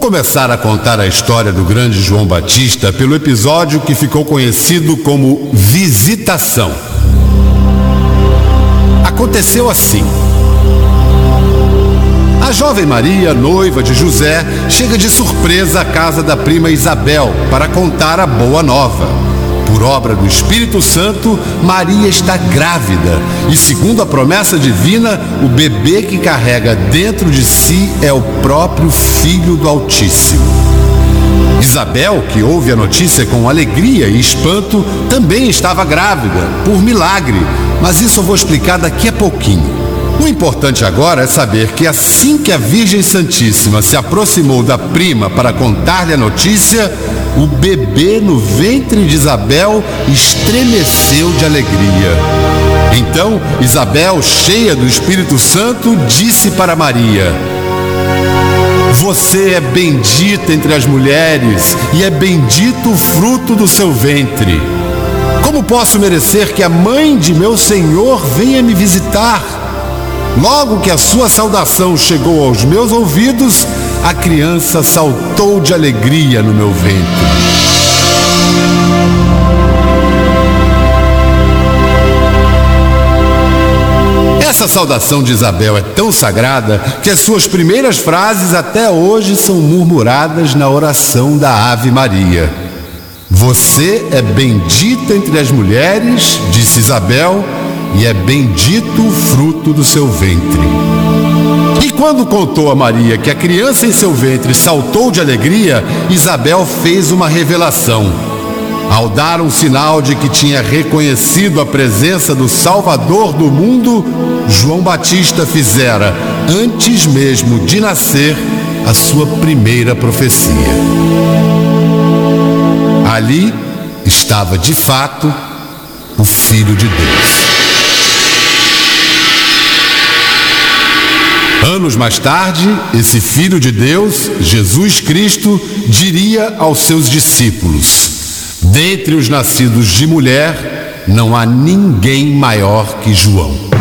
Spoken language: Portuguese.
começar a contar a história do grande João Batista pelo episódio que ficou conhecido como Visitação. Aconteceu assim. A jovem Maria, noiva de José, chega de surpresa à casa da prima Isabel para contar a boa nova. Por obra do Espírito Santo, Maria está grávida e, segundo a promessa divina, o bebê que carrega dentro de si é o próprio Filho do Altíssimo. Isabel, que ouve a notícia com alegria e espanto, também estava grávida, por milagre, mas isso eu vou explicar daqui a pouquinho. O importante agora é saber que assim que a Virgem Santíssima se aproximou da prima para contar-lhe a notícia, o bebê no ventre de Isabel estremeceu de alegria. Então, Isabel, cheia do Espírito Santo, disse para Maria: "Você é bendita entre as mulheres e é bendito o fruto do seu ventre. Como posso merecer que a mãe de meu Senhor venha me visitar? Logo que a sua saudação chegou aos meus ouvidos, a criança saltou de alegria no meu ventre." Essa saudação de Isabel é tão sagrada que as suas primeiras frases até hoje são murmuradas na oração da Ave Maria. "Você é bendita entre as mulheres", disse Isabel, "e é bendito o fruto do seu ventre." E quando contou a Maria que a criança em seu ventre saltou de alegria, Isabel fez uma revelação. Ao dar um sinal de que tinha reconhecido a presença do Salvador do mundo, João Batista fizera, antes mesmo de nascer, a sua primeira profecia. Ali estava, de fato, o Filho de Deus. Anos mais tarde, esse Filho de Deus, Jesus Cristo, diria aos seus discípulos: "Dentre os nascidos de mulher, não há ninguém maior que João."